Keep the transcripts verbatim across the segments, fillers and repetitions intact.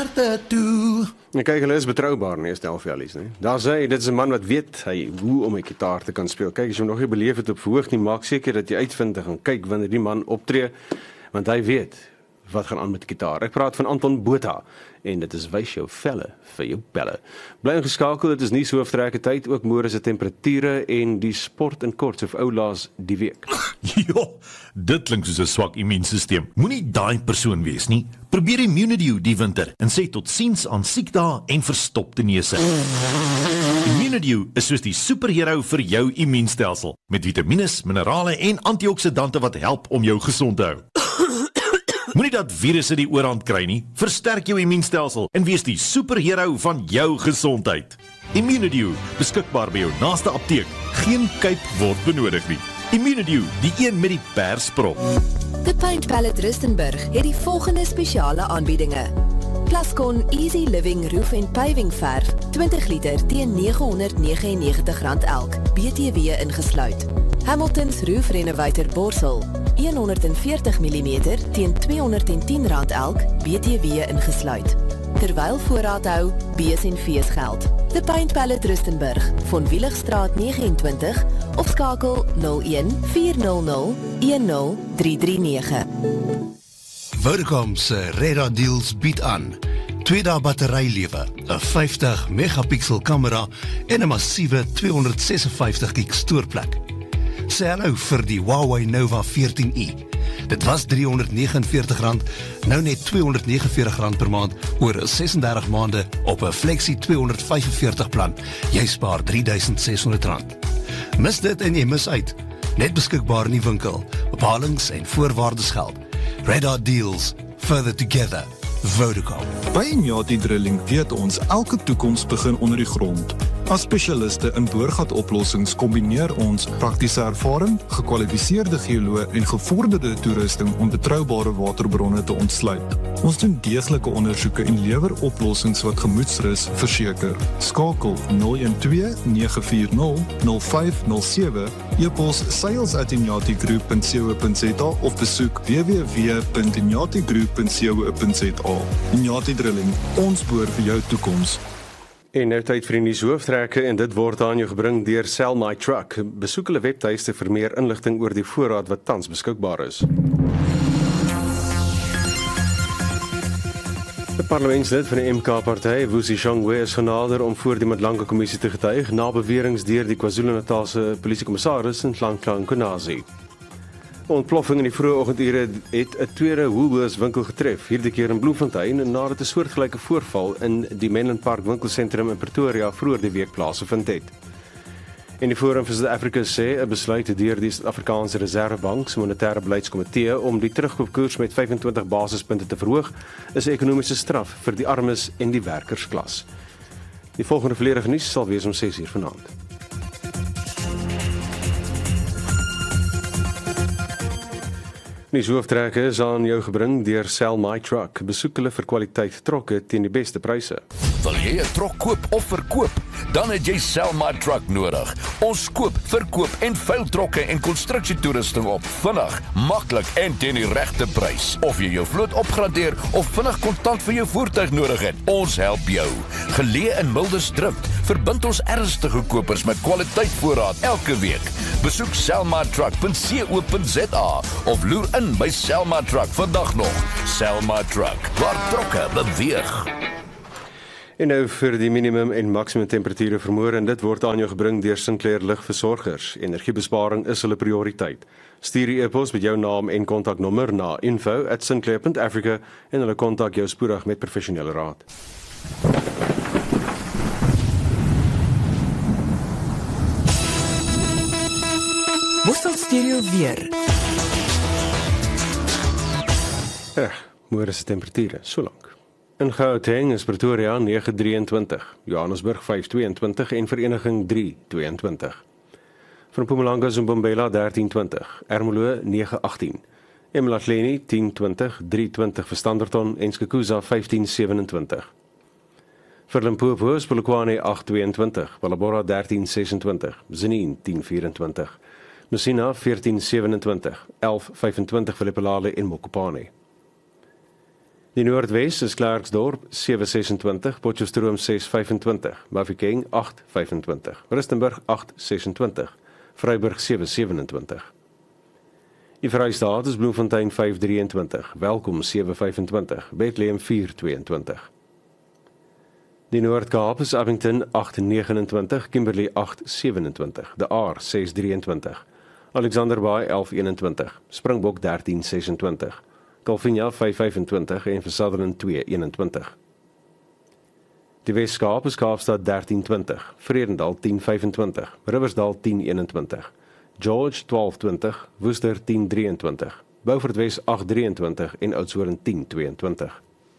harte toe. En kyk, hulle is betroubaar nie, Stel Vellies, nie. Daar sê, dit is 'n man wat weet hy hoe om 'n gitaar te kan speel. Kyk, as jy hom nog nie beleef het op verhoog nie, maak seker dat jy uitvind en gaan kyk wanneer die man optree, want hy weet wat gaan aan met die gitaar. Ek praat van Anton Botha en dit is wys jou velle vir jou pelle. Bly ingeskakel, dit is nie so hoofdrekke tyd, ook môre se temperature en die sport in kort of oulaas die week. Ja, dit klink soos 'n swak immuunstelsel. Moenie daai persoon wees nie. Probeer Immunidew die winter en sê totsiens aan siekdae en verstopte neuse. Immunidew is soos die superhero vir jou immuunstelsel, met vitamiene, minerale en antioksidante wat help om jou gesond te hou. Moenie dat virusse die oorhand kry nie. Versterk jou immuunstelsel en wees die superhero van jou gesondheid. Immunidew, beskikbaar by jou naaste apteek. Geen kuip word benodig nie. Immunidew, die een met die persprop. The Paint Palette Rustenburg het die volgende spesiale aanbiedinge. Plascon Easy Living Roof en Paving verf, twintig liter teen nege honderd negenennegentig rand elk, B T W ingesluit. Hamilton's Roof Renovator Borsel, honderdveertig millimeter teen tweehonderdtien rand elk, B T W ingesluit. Terwyl voorraad hou, bees en fees geld. The Paint Palette Rustenburg, Von Wieligstraat vyf nege negen of skakel nul een vier nul nul een nul drie drie nege. Vodacom se Radar Deals bied aan twee dae batterylewe, 'n vyftig megapixel kamera en 'n massiewe tweehonderdsesenvyftig gig stoorplek. Sê hallo vir die Huawei Nova veertien i. Dit was driehonderdnegenenveertig rand, nou net tweehonderdnegenenveertig rand per maand oor sesendertig maande op 'n Flexi tweehonderdvyfenveertig plan. Jy spaar drie duisend ses honderd rand. Mis dit en jy mis uit. Net beskikbaar in die winkel. Bepalings en voorwaardes geld. Radar Deals, further together. Vodacom. By Inyati Drilling weet ons elke toekoms begin onder die grond. As spesialiste in boorgatoplossings kombineer ons praktiese ervaring, gekwalifiseerde geoloë en gevorderde toerusting om betroubare waterbronne te ontsluit. Ons doen deeglike ondersoeke en lewer oplossings wat gemoedsrus verseker. Skakel nul een twee nege vier nul nul vyf nul sewe, e-pos sales at inyati group punt co punt za of besoek w w w punt inyati group punt co punt za. Inyati Drilling, ons boor vir jou toekoms. En nou tyd vir die nuus hooftrekke en dit word aan jou gebring deur Sell My Truck. Besoek hulle webtuiste vir meer inligting oor die voorraad wat tans beskikbaar is. Die parlementslid van die M K-party, Vusi Shongwe, is genader om voor die Madlanka kommissie te getuig na beweringe deur die KwaZulu-Natalse polisiekommissaris Nhlanhla Nkonazi. Ontploffing in die vroeë oggendure het 'n tweede Woolworths winkel getref, hierdie keer in Bloemfontein, nadat 'n soortgelyke voorval in die Menlyn Park winkelsentrum in Pretoria vroeër die week plaasgevind het. En die Forum vir Suid-Afrika sê 'n besluit deur die Suid-Afrikaanse Reservebank se monetêre beleidskomitee om die terugkoopkoers met vyfentwintig basispunte te verhoog, is 'n ekonomiese straf vir die armes en die werkersklas. Die volgende volledige nuus sal wees om ses uur vanaand. Die hooftrekke is aan jou gebring deur Sell My Truck. Besoek hulle vir kwaliteit trokke teen die beste pryse. Wil jy 'n trok koop of verkoop? Dan het jy Sell My Truck nodig. Ons koop, verkoop en veil trokke en konstruksietoerusting op vinnig, maklik en teen die regte prys. Of jy jou vloot opgradeer of vinnig kontant vir jou voertuig nodig het, ons help jou. Geleë in Mildersdrift, verbind ons ernstige kopers met kwaliteit voorraad elke week. Besoek sell my truck punt co punt za of loer in by Sell My Truck vandag nog. Sell My Truck, waar trokke beweeg. En nou vir die minimum en maksimum temperature vir môre, en dit word aan jou gebring deur Sinclair Ligversorgers. Energiebesparing is hulle prioriteit. Stuur die e-pos met jou naam en kontaknommer na info at sinclair punt africa en hulle kontak jou spoedig met professionele raad. Worstel Stereo weer. Ja, môre se temperature, so lank. In Gauteng is Pretoria nege drieëntwintig, Johannesburg vyf tweeëntwintig en Vereniging drie tweeëntwintig. Van Mpumalanga is Mbombela dertien twintig, Ermelo nege agtien, Emalahleni tien twintig, drie twintig vir Standerton en Skukuza vyftien sewenentwintig. Vir Limpopo is Polokwane agt tweeëntwintig, Palabora dertien sesentwintig, Zenine tien vyfentwintig, Messina veertien sewenentwintig, elf vyfentwintig vir Lephalale en Mokopane. Die Noordwes is Klerksdorp sewe sesentwintig, Potchefstroom ses vyfentwintig, Bafokeng agt vyfentwintig, Rustenburg agt sesentwintig, Vryburg sewe sewenentwintig. Die Vrystaat is Bloemfontein vyf drieëntwintig, Welkom sewe vyfentwintig, Bethlehem vier tweeëntwintig. Die Noord-Kaap is Abington agt negenentwintig, Kimberley agt sewenentwintig, De Aar ses drieëntwintig, Alexander Bay elf eenentwintig, Springbok dertien sesentwintig, Calvinia vyf vyfentwintig en Sutherland twee eenentwintig. Die Wes-Kaap is Kaapstad dertien twintig, Vredendal tien vyfentwintig, Riversdal tien eenentwintig, George twaalf twintig, Worcester tien drieëntwintig, Beaufort Wes agt drieëntwintig en Oudtshoorn tien tweeëntwintig.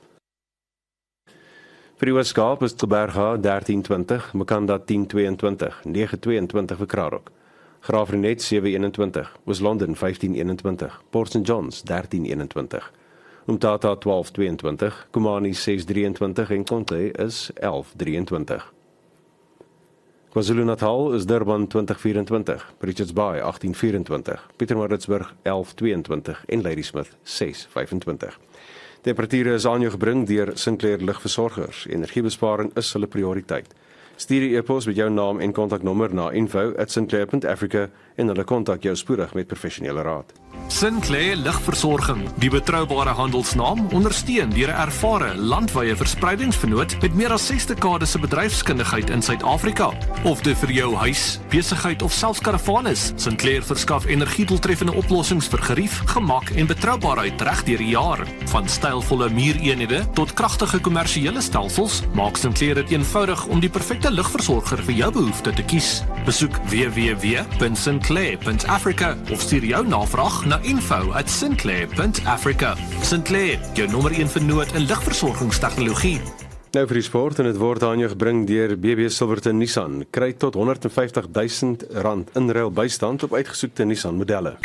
Vir die Wes-Kaap is Teberga dertien twintig, Makanda tien tweeëntwintig, nege tweeëntwintig vir Krarok, Graafrenet sewe eenentwintig, Oos-London vyftien eenentwintig, Port Saint Johns dertien eenentwintig, Umtata twaalf tweeëntwintig, Komani ses drieëntwintig en Conte is elf drieëntwintig. KwaZulu-Natal is Durban twintig vyfentwintig, Richards Bay agttien vyfentwintig, Pietermaritzburg elf tweeëntwintig en Ladysmith ses vyfentwintig. Temperature is aan jou gebring deur Sinclair Lugversorgers. Energiebesparing is hulle prioriteit. Stuur die e-pos met jou naam en kontaknommer na info at sinclair dot africa en hulle kontak jou spoedig met professionele raad. Sinclair Lugversorging, die betroubare handelsnaam, ondersteun deur 'n ervare landwyse verspreidingsvernoot met meer as ses dekades se bedryfskundigheid in Suid-Afrika. Of dit vir jou huis, besigheid of selfs karavaan is, Sinclair verskaf energiedoeltreffende oplossings vir gerief, gemak en betroubaarheid reg deur die jaar. Van stylvolle muureenhede tot kragtige kommersiële stelsels, maak Sinclair dit eenvoudig om die perfekte lugversorger vir jou behoefte te kies. Besoek w w w punt sinclair punt africa of stuur jou navraag na info at sinclair punt africa. Sinclair, jou nommer een vernoot in lugversorgingstegnologie. Nou vir die sport en dit word aan jou gebring deur B B Silverton Nissan. Kry tot honderdvyftig duisend rand inruil bystand op uitgesoekte Nissan modelle.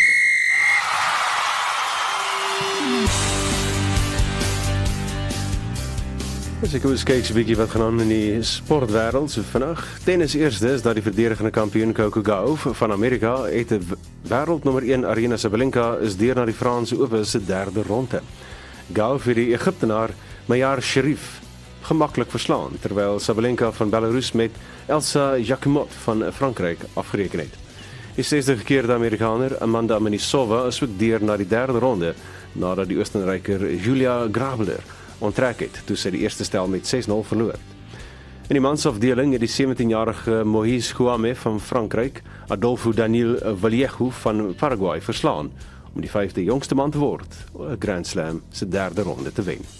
As ek eens kyk 'n bietjie wat gaan aan in die sportwêreld so vinnig. Tennis eerste is dat die verdedigende kampioen Coco Gauff van Amerika het 'n wêreldnommer een Aryna Sabalenka is deur na die Franse Ope se derde ronde. Gauff het die Egiptenaar Mayar Sherif gemaklik verslaan, terwyl Sabalenka van Belarus met Elsa Jacquemot van Frankryk afgereken het. Die sesde gekeerde Amerikaner Amanda Amenisova is ook deur na die derde ronde nadat die Oostenryker Julia Grabler onttrek het, toe sy die eerste stel met ses nul verloor. In die mansafdeling het die sewentienjarige Moïse Kouame van Frankryk Adolfo Daniel Vallejo van Paraguay verslaan, om die vyfde jongste man te word, 'n Grand Slam se derde ronde te wen.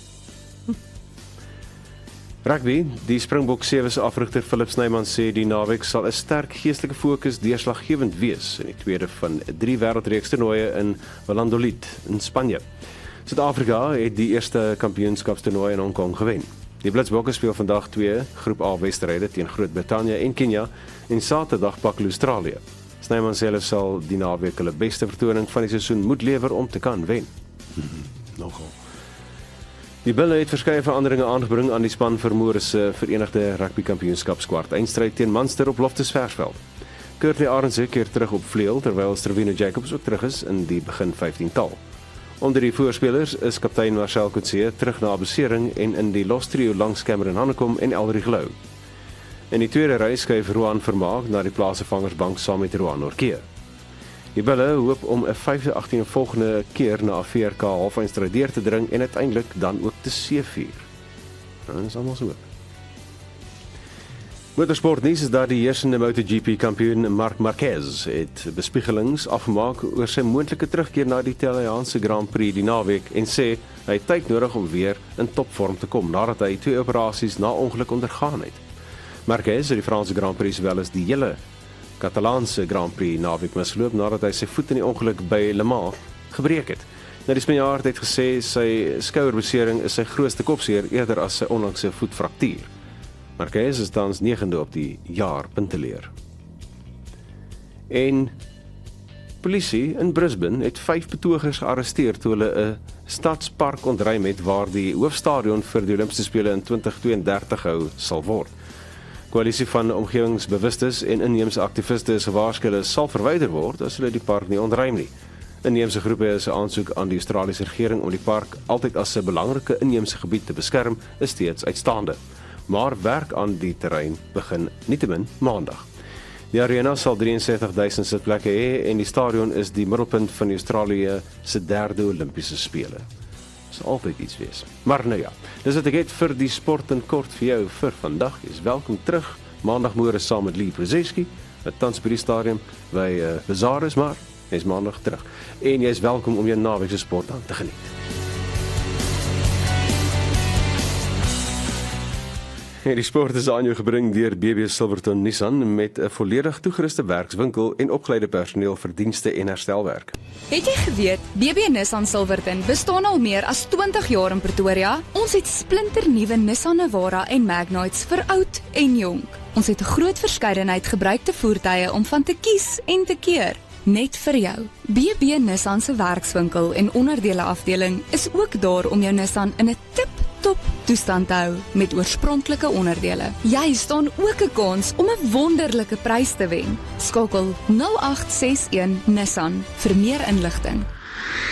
Rugby, die Springbok sewe se afrigter Philip Snyman sê die naweek sal 'n sterk geestelike fokus deurslaggewend wees in die tweede van drie wêreldreeks toernooie in Valladolid in Spanje. Suid-Afrika het die eerste kampioenskapstoernooi in Hong Kong gewen. Die Blitsbokke speel vandag twee groep A wedstryde teen Groot-Brittanje en Kenia en Saterdag pak Australië. Snyman self sal die naweek hulle beste vertoning van die seisoen moet lewer om te kan wen. Nogal. Die Bulle het verskeie veranderinge aangebring aan die span vir môre se Verenigde Rugby Kampioenskapskwart eindstryd teen Munster op Loftus Versveld. Curtly Arendse keer terug op vleuel terwyl Strawino Jacobs ook terug is in die begin vyftien-tal. Onder die voorspelers is kaptein Marcel Coetzee terug na besering en in die los trio langs Cameron Hannekom en Elrie Lou. In die tweede ry skuif Roan Vermaak na die plaasvervangersbank saam met Roan Orkee. Die Bulle hoop om 'n vyfde agtereenvolgende keer na 'n V R K halfeindstryd deur te dring en uiteindelik dan ook te seëvier. Nou, dit is almal so. Motorsportnuus is dat die heersende MotoGP kampioen Marc Marquez het bespiegelings afgemaak oor sy moontlike terugkeer na die Italiaanse Grand Prix die naweek en sê hy het tyd nodig om weer in topvorm te kom nadat hy twee operasies na ongeluk ondergaan het. Marquez het die Franse Grand Prix sowel as die hele Katalaanse Grand Prix naweek misloop nadat hy sy voet in die ongeluk by Le Mans gebreek het. Nou die Spanjaard het gesê sy skouerbesering is sy grootste kopseer eerder as sy onlangse voetfraktuur. Marquez is tans negende op die jaar punteleer. En polisie in Brisbane het vyf betogers gearresteer toe hulle 'n stadspark ontruim het waar die hoofstadion vir die Olimpiese spele in twintig twee-en-dertig gehou sal word. Koalisie van omgewingsbewustes en inheemse aktiviste is gewaarsku hulle sal verwyder word as hulle die park nie ontruim nie. Inheemse groepe is 'n aansoek aan die Australiese regering om die park altyd as 'n belangrike inheemse gebied te beskerm, is steeds uitstaande. Maar werk aan die terrein begin nietemin maandag. Die arena sal ses drie ses duisend sitplekke hê en die stadion is die middelpunt van die Australië se derde Olimpiese spele. Sal altyd iets wees. Maar nou ja, dis wat ek het vir die sport in kort vir jou vir vandag. Jy is welkom terug maandagmôre saam met Lee Brzezinski, wat tans by die stadion by uh, Bazaar is, maar hy is maandag terug. En jy is welkom om jou naweek se sport aan te geniet. Die sport is aan jou gebring deur B B Silverton Nissan met 'n volledig toegeruste werkswinkel en opgeleide personeel vir dienste en herstelwerk. Het jy geweet, B B Nissan Silverton bestaan al meer as twintig jaar in Pretoria? Ons het splinternuwe Nissan Navara en Magnites vir oud en jonk. Ons het 'n groot verskeidenheid gebruikte voertuie om van te kies en te keer. Net vir jou. B B Nissan se werkswinkel en onderdele afdeling is ook daar om jou Nissan in 'n tip-top toestand te hou met oorspronklike onderdele. Jy staan ook 'n kans om 'n wonderlike prys te wen. Skakel nul agt ses een Nissan vir meer inligting.